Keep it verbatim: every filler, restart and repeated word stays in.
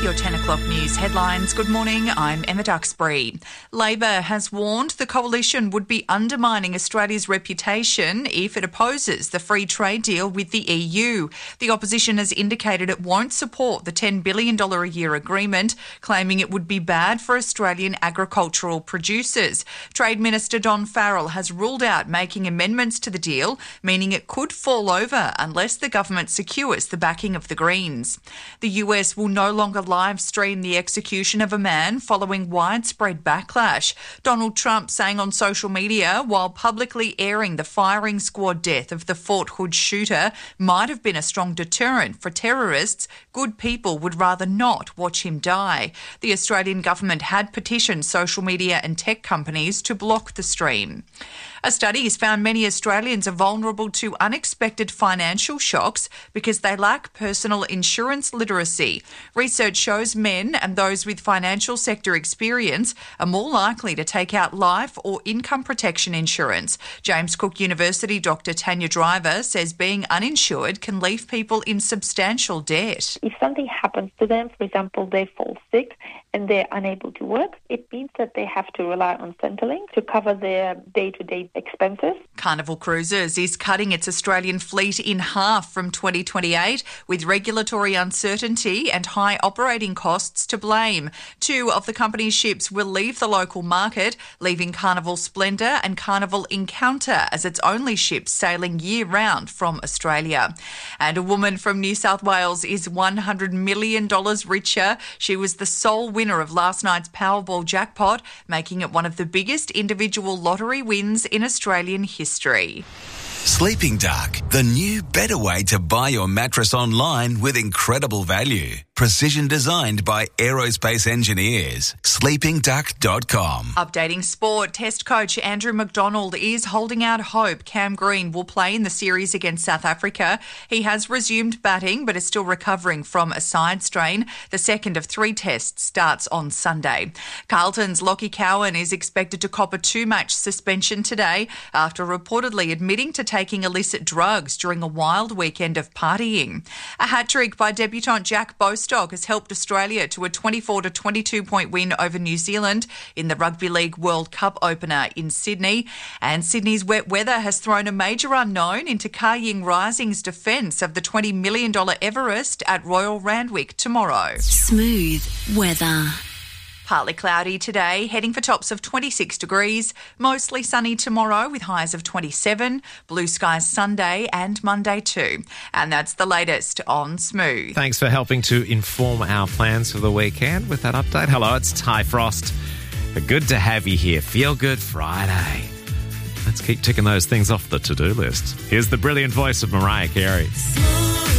Your ten o'clock news headlines. Good morning, I'm Emma Duxbury. Labor has warned the coalition would be undermining Australia's reputation if it opposes the free trade deal with the E U. The opposition has indicated it won't support the ten billion dollars a year agreement, claiming it would be bad for Australian agricultural producers. Trade Minister Don Farrell has ruled out making amendments to the deal, meaning it could fall over unless the government secures the backing of the Greens. The U S will no longer live stream the execution of a man following widespread backlash. Donald Trump saying on social media, while publicly airing the firing squad death of the Fort Hood shooter might have been a strong deterrent for terrorists, good people would rather not watch him die. The Australian government had petitioned social media and tech companies to block the stream. A study has found many Australians are vulnerable to unexpected financial shocks because they lack personal insurance literacy. Research shows men and those with financial sector experience are more likely to take out life or income protection insurance. James Cook University Doctor Tanya Driver says being uninsured can leave people in substantial debt. If something happens to them, for example, they fall sick and they're unable to work, it means that they have to rely on Centrelink to cover their day-to-day expenses. Carnival Cruises is cutting its Australian fleet in half from twenty twenty-eight with regulatory uncertainty and high operating costs to blame. Two of the company's ships will leave the local market, leaving Carnival Splendour and Carnival Encounter as its only ships sailing year-round from Australia. And a woman from New South Wales is one hundred million dollars richer. She was the sole winner of last night's Powerball jackpot, making it one of the biggest individual lottery wins in Australian history. Sleeping Dark, the new better way to buy your mattress online with incredible value. Precision designed by aerospace engineers. sleeping duck dot com. Updating sport, Test coach Andrew McDonald is holding out hope Cam Green will play in the series against South Africa. He has resumed batting but is still recovering from a side strain. The second of three tests starts on Sunday. Carlton's Lockie Cowan is expected to cop a two-match suspension today after reportedly admitting to taking illicit drugs during a wild weekend of partying. A hat-trick by debutant Jack Bostock has helped Australia to a twenty-four to twenty-two point win over New Zealand in the Rugby League World Cup opener in Sydney. And Sydney's wet weather has thrown a major unknown into Kar Ying Rising's defence of the twenty million dollars Everest at Royal Randwick tomorrow. Smooth weather. Partly cloudy today, heading for tops of twenty-six degrees, mostly sunny tomorrow with highs of twenty-seven, blue skies Sunday and Monday too. And that's the latest on Smooth. Thanks for helping to inform our plans for the weekend with that update. Hello, it's Ty Frost. Good to have you here. Feel Good Friday. Let's keep ticking those things off the to-do list. Here's the brilliant voice of Mariah Carey.